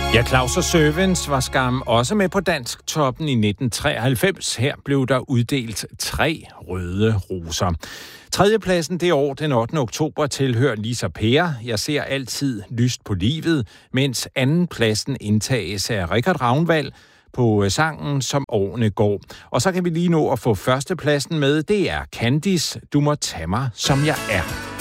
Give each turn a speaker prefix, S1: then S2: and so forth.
S1: Ja, Claus og Servants var skam også med på Dansktoppen i 1993. Her blev der uddelt 3 røde roser. Tredjepladsen det år, den 8. oktober, tilhører Lisa Per. Jeg ser altid lyst på livet, mens andenpladsen indtages af Richard Ravnvald på sangen Som årene går. Og så kan vi lige nå at få førstepladsen med. Det er Candice, Du må tage mig, som jeg er.